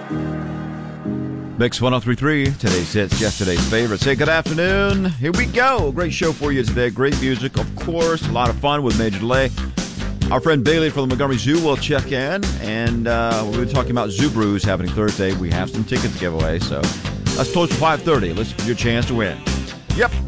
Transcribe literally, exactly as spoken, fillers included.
Mix one oh three point three, today's hits, yesterday's favorites. Hey, good afternoon. Here we go. Great show for you today. Great music, of course. A lot of fun with Major Delay. Our friend Bailey from the Montgomery Zoo will check in, and uh, we'll be talking about Zoo Brews happening Thursday. We have some tickets to give away, so that's close to five thirty. Listen for your chance to win. Yep.